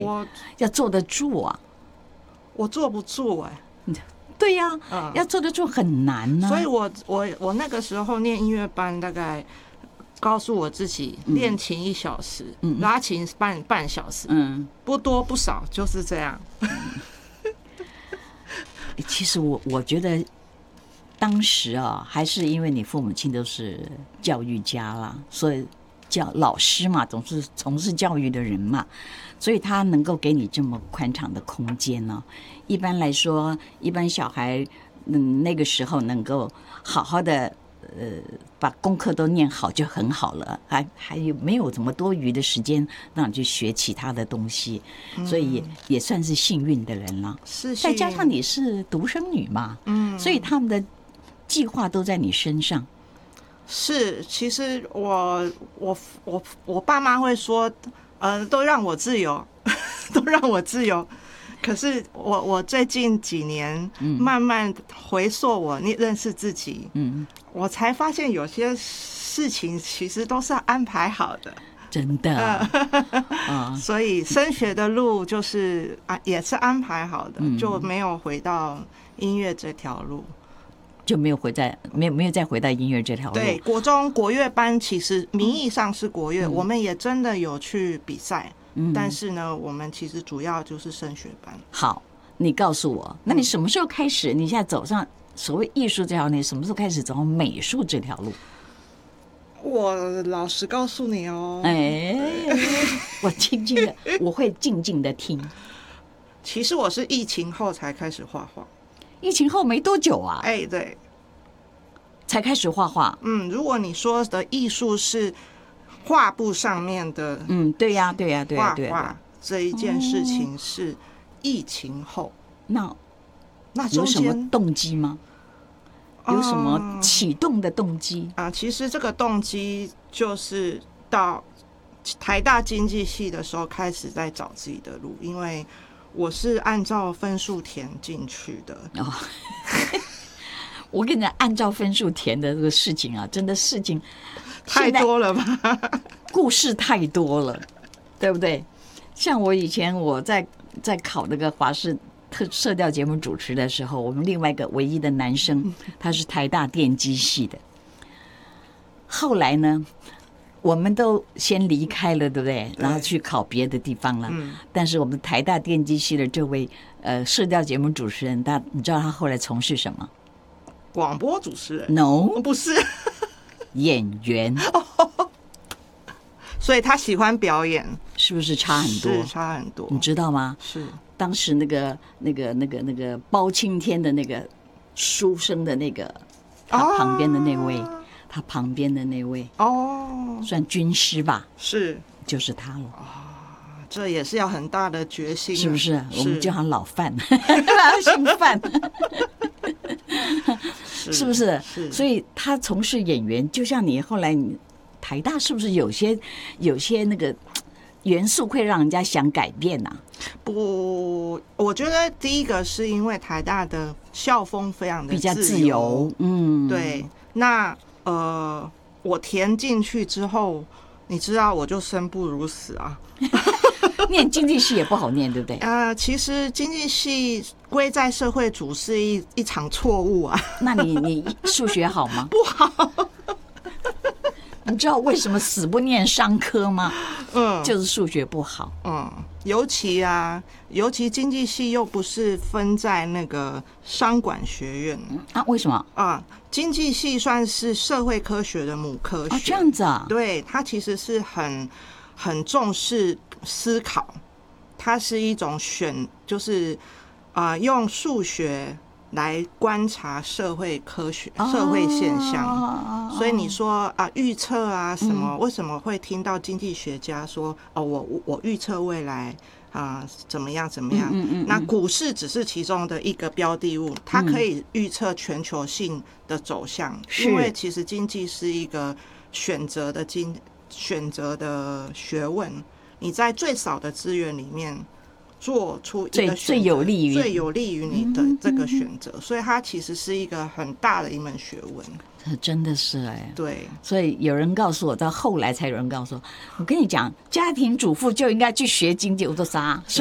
要坐得住啊。 我坐不住对呀、要坐得住很难呢、 所以我那个时候念音乐班，大概告诉我自己练琴1小时，拉琴半小时，不多不少，就是这样。 其实我觉得当时啊，还是因为你父母亲都是教育家啦，所以老师嘛，总是从事教育的人嘛，所以他能够给你这么宽敞的空间呢。一般来说，一般小孩那个时候能够好好的把功课都念好就很好了，还有没有怎么多余的时间让你去学其他的东西，所以也算是幸运的人了。 是， 再加上你是独生女嘛，所以他们的计划都在你身上。 是，其实我爸妈会说，都让我自由，都让我自由。可是我最近几年慢慢回溯我认识自己，我才发现有些事情其实都是安排好的， 真的。 所以升学的路就是也是安排好的，就没有回到音乐这条路。 就没有再回到音乐这条路。 对，国中国乐班其实名义上是国乐，我们也真的有去比赛，但是呢，我们其实主要就是升学班。 好，你告诉我，那你什么时候开始？你现在走上所谓艺术这条路，什么时候开始走上美术这条路？ 我老实告诉你哦， 我会静静的听。 其实我是疫情后才开始画画。 疫情后没多久啊， 对， 才开始画画。 如果你说的艺术是画布上面的， 对呀， 画画这一件事情是疫情后。那有什么动机吗？有什么启动的动机其实这个动机就是到台大经济系的时候开始在找自己的路，因为我是按照分数填进去的。 我跟你讲，按照分数填的这个事情啊，真的事情太多了吧， 故事太多了，对不对？像我以前在考那个华视社调节目主持的时候，我们另外一个唯一的男生，他是台大电机系的。后来呢，我们都先离开了，对不对？然后去考别的地方了。但是我们台大电机系的这位社调节目主持人，你知道他后来从事什么？ 广播主持人 ？No， 不是演员。 所以他喜欢表演， 是不是差很多？ 是差很多， 你知道吗？ 是当时那个包青天的那个书生的那个他旁边的那位。他旁边的那位算军师吧， 是就是他了这也是要很大的决心， 是不是？我们叫他老范，他姓范，是不是？所以他从事演员，就像你后来台大是不是有些那个元素会让人家想改变啊？ 不，我觉得第一个是因为台大的校风非常的比较自由， 对，那。我填进去之后，你知道我就生不如死啊。 念经济系也不好念，对不对？ 其实经济系归在社会组是一场错误啊。 那你数学好吗？ 不好。 你知道为什么死不念商科吗？就是数学不好。 尤其经济系又不是分在那个商管学院为什么经济系算是社会科学的母科学这样子啊？ 对，它其实是很重视思考，它是一种就是用数学来观察社会科学、社会现象，所以你说预测什么，为什么会听到经济学家说我预测未来怎么样？那股市只是其中的一个标的物，它可以预测全球性的走向，因为其实经济是一个选择的学问，你在最少的资源里面做出一个选择最有利于你的这个选择，所以它其实是一个很大的一门学问。 真的是哎， 对， 所以有人告诉我，到后来才有人告诉我，我跟你讲，家庭主妇就应该去学经济。我说啥？